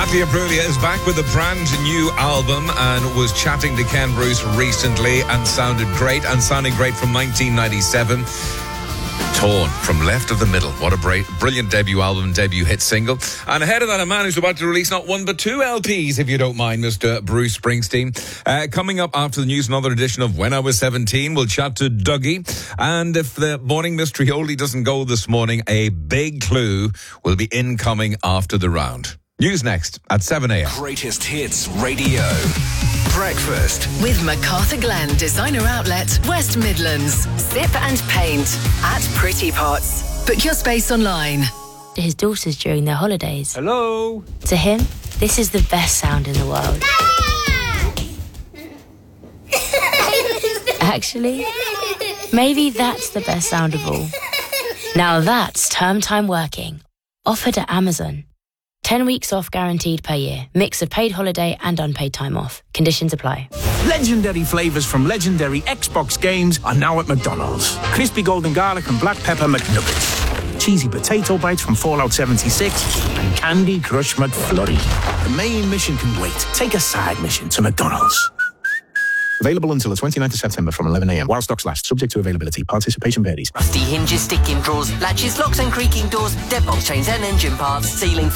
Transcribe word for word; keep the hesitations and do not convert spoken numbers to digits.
Natalie Imbruglia is back with a brand new album and was chatting to Ken Bruce recently and sounded great and sounding great from nineteen ninety-seven. Torn from Left of the Middle. What a bra- brilliant debut album, debut hit single. And ahead of that, a man who's about to release not one but two L Ps, if you don't mind, Mister Bruce Springsteen. Uh, coming up after the news, another edition of When I Was seventeen. We'll chat to Dougie. And if the morning mystery only doesn't go this morning, a big clue will be incoming after the round. News next at seven a.m. Greatest Hits Radio. Breakfast with MacArthur Glen Designer Outlet, West Midlands. Sip and paint at Pretty Pots. Book your space online. To his daughters during their holidays. Hello. To him, this is the best sound in the world. Actually, maybe that's the best sound of all. Now that's term time working. Offered at Amazon. ten weeks off guaranteed per year. Mix of paid holiday and unpaid time off. Conditions apply. Legendary flavours from legendary Xbox games are now at McDonald's. Crispy golden garlic and black pepper McNuggets. Cheesy potato bites from Fallout seventy-six. And Candy Crush McFlurry. The main mission can wait. Take a side mission to McDonald's. Available until the twenty-ninth of September from eleven a.m. While stocks last. Subject to availability. Participation varies. Rusty hinges, sticking drawers, latches, locks and creaking doors, deadbolt chains and engine parts, ceiling